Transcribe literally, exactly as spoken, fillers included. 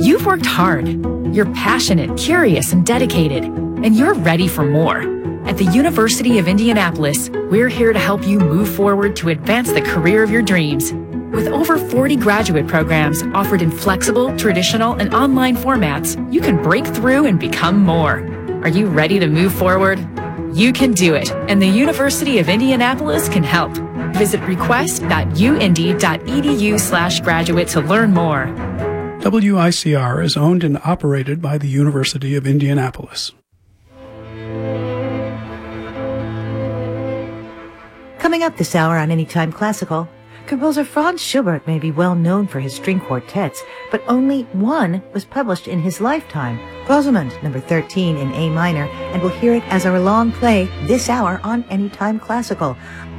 You've worked hard. You're passionate, curious, and dedicated, and you're ready for more. At the University of Indianapolis, we're here to help you move forward to advance the career of your dreams. With over forty graduate programs offered in flexible, traditional, and online formats, you can break through and become more. Are you ready to move forward? You can do it, and the University of Indianapolis can help. Visit request dot u indy dot e d u slash graduate to learn more. W I C R is owned and operated by the University of Indianapolis. Coming up this hour on Anytime Classical, composer Franz Schubert may be well known for his string quartets, but only one was published in his lifetime, Rosamund, number thirteen in A minor, and we'll hear it as our long play this hour on Anytime Classical.